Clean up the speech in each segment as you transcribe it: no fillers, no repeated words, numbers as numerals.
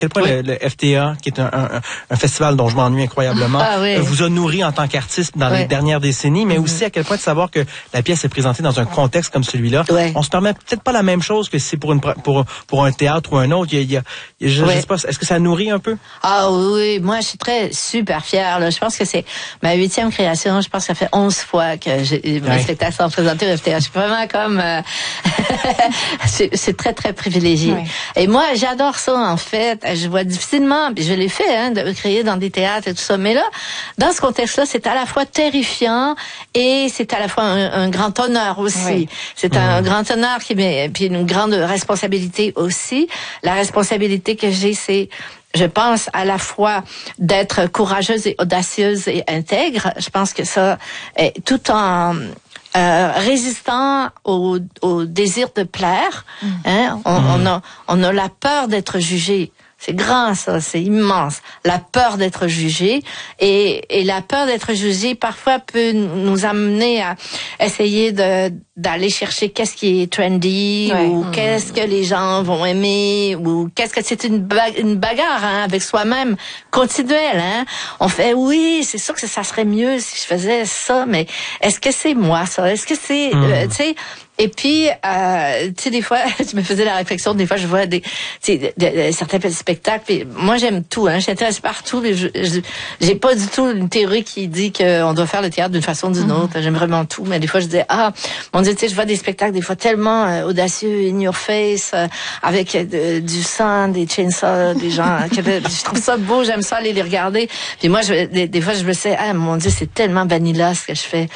quel point le FTA, qui est un festival dont je m'ennuie incroyablement, vous a nourri en tant qu'artiste dans les dernières décennies, mais aussi à quel point de savoir que la pièce est présentée dans un contexte comme celui-là. On se permet peut-être pas la même chose que si c'est pour un théâtre ou un autre. Je sais pas, est-ce que ça nourrit un peu? Ah oui, moi je suis super fière. Là. Je pense que c'est ma 8e création. Je pense que ça fait 11 fois que mes spectacles sont présentés au FTA. Je suis vraiment comme... c'est très, très privilégié. Oui. Et moi, j'adore ça, en fait. Je vois difficilement, puis je l'ai fait, de créer dans des théâtres et tout ça. Mais là, dans ce contexte-là, c'est à la fois terrifiant et c'est à la fois un grand honneur aussi. Oui. C'est un grand honneur puis une grande responsabilité aussi. La responsabilité que j'ai, c'est, je pense, à la fois d'être courageuse et audacieuse et intègre. Je pense que ça, tout en résistant au désir de plaire, on a la peur d'être jugé. C'est grand, ça, c'est immense. La peur d'être jugé et la peur d'être jugé parfois peut nous amener à essayer d'aller chercher qu'est-ce qui est trendy ou qu'est-ce que les gens vont aimer ou qu'est-ce que c'est une bagarre avec soi-même continuelle. On fait c'est sûr que ça serait mieux si je faisais ça, mais est-ce que c'est moi ça? Est-ce que c'est tu sais? Et puis, tu sais, des fois, je me faisais la réflexion, des fois, je vois certains spectacles, puis moi, j'aime tout, je suis intéressée par tout, mais j'ai pas du tout une théorie qui dit qu'on doit faire le théâtre d'une façon ou d'une autre. J'aime vraiment tout, mais des fois, je dis, mon Dieu, tu sais, je vois des spectacles, des fois, tellement audacieux, in your face, avec du sang, des chainsaws, des gens, je trouve ça beau, j'aime ça aller les regarder. Puis moi, des fois, je me sais, mon Dieu, c'est tellement vanilla, ce que je fais.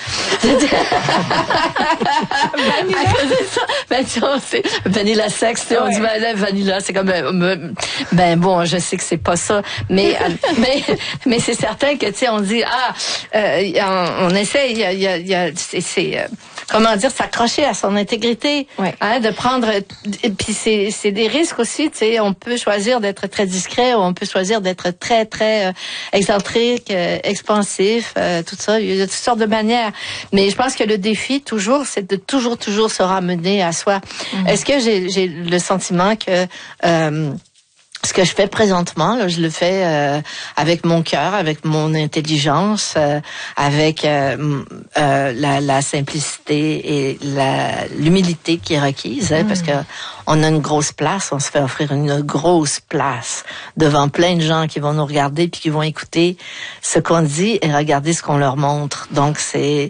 C'est vanilla sexe, on dit vanilla, c'est comme bon, je sais que c'est pas ça, mais c'est certain que tu sais on dit on essaie c'est comment dire, s'accrocher à son intégrité, de prendre et puis c'est des risques aussi, tu sais, on peut choisir d'être très discret ou on peut choisir d'être très très excentrique, expansif, tout ça, il y a toutes sortes de manières, mais je pense que le défi toujours c'est de toujours se ramener à soi. Est-ce que j'ai le sentiment que ce que je fais présentement, là, je le fais avec mon cœur, avec mon intelligence, avec la simplicité et l'humilité qui est requise, parce que on a une grosse place, on se fait offrir une grosse place devant plein de gens qui vont nous regarder puis qui vont écouter ce qu'on dit et regarder ce qu'on leur montre. Donc c'est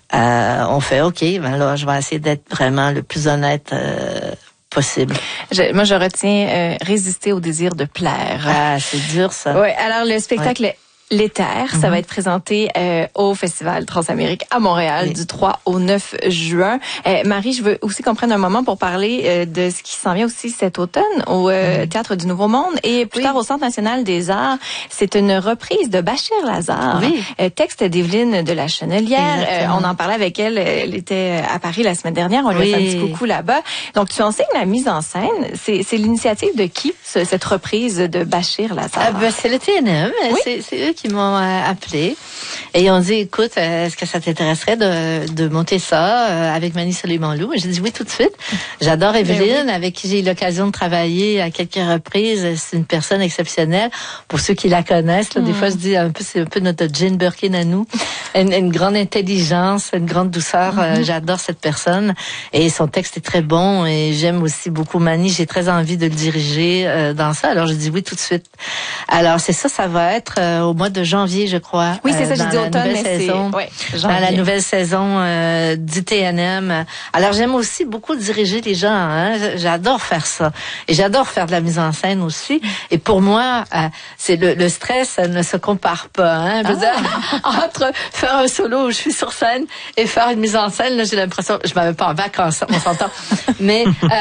on fait là je vais essayer d'être vraiment le plus honnête possible. Moi, je retiens résister au désir de plaire. C'est dur, ça. Oui, alors le spectacle L'Éther, ça va être présenté au Festival Transamérique à Montréal du 3 au 9 juin. Marie, je veux aussi qu'on prenne un moment pour parler de ce qui s'en vient aussi cet automne au Théâtre du Nouveau Monde et plus tard au Centre national des arts. C'est une reprise de Bachir Lazare, texte d'Evelyne de la Chenelière. On en parlait avec elle, elle était à Paris la semaine dernière, on lui a fait un petit coucou là-bas. Donc tu enseignes la mise en scène, c'est l'initiative de qui, cette reprise de Bachir Lazare? C'est le TNM, c'est eux qui m'ont appelé et ils ont dit, écoute, est-ce que ça t'intéresserait de monter ça avec Mani Soleiman-Lou? J'ai dit oui tout de suite. J'adore Evelyne, avec qui j'ai eu l'occasion de travailler à quelques reprises. C'est une personne exceptionnelle. Pour ceux qui la connaissent, là, des fois je dis c'est un peu notre Jane Birkin à nous. Une grande intelligence, une grande douceur. J'adore cette personne et son texte est très bon et j'aime aussi beaucoup Mani. J'ai très envie de le diriger dans ça. Alors je dis oui tout de suite. Alors c'est ça, ça va être au mois de janvier, je crois. Oui, c'est ça, j'ai dit automne, mais saison, dans la nouvelle saison du TNM. Alors j'aime aussi beaucoup diriger les gens. J'adore faire ça. Et j'adore faire de la mise en scène aussi. Et pour moi, c'est le stress ne se compare pas. Je veux dire, entre faire un solo où je suis sur scène et faire une mise en scène, là, j'ai l'impression, je m'en vais pas en vacances, on s'entend. Mais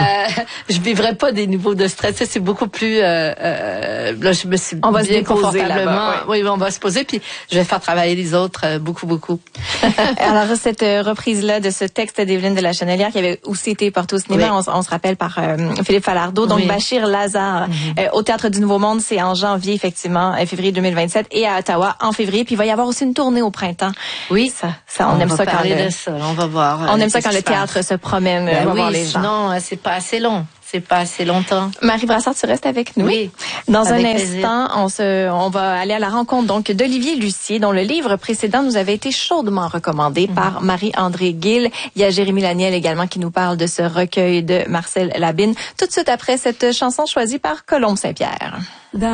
je vivrais pas des niveaux de stress. C'est beaucoup plus. Là, je me suis bien confortablement. Oui, on va se poser, puis je vais faire travailler les autres beaucoup. Alors, cette reprise-là de ce texte d'Evelyne de la Chenelière qui avait aussi été porté au cinéma, on se rappelle par Philippe Falardeau, donc Bachir Lazare, au Théâtre du Nouveau Monde, c'est en janvier, effectivement, février 2027, et à Ottawa en février, puis il va y avoir aussi une tournée au printemps. Oui, ça on aime ça quand de ça, on va voir. On aime ça quand le théâtre se promène, on va voir les gens. Non, c'est pas assez long. C'est pas assez longtemps. Marie Brassard, tu restes avec nous. Oui. Dans un instant, on va aller à la rencontre donc d'Olivier Lucier, dont le livre précédent nous avait été chaudement recommandé par Marie-André Gill. Il y a Jérémy Laniel également qui nous parle de ce recueil de Marcel Labine. Tout de suite après cette chanson choisie par Colombe Saint-Pierre.